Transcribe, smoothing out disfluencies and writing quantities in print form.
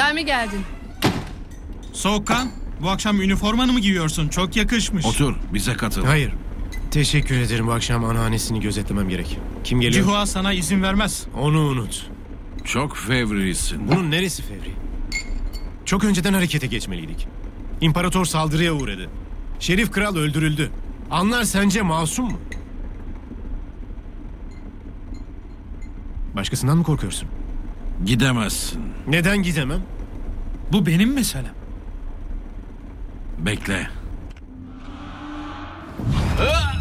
Sen mi geldin? Soğukkan, bu akşam üniformanı mı giyiyorsun? Çok yakışmış. Otur, bize katıl. Hayır. Teşekkür ederim. Bu akşam anneannesini gözetlemem gerek. Kim geliyor? Cihua sana izin vermez. Onu unut. Çok fevrisin. Bunun neresi fevri? Çok önceden harekete geçmeliydik. İmparator saldırıya uğradı. Şerif kral öldürüldü. Anlar sence masum mu? Başkasından mı korkuyorsun? Gidemezsin. Neden gidemem? Bu benim meselem. Bekle. Ah!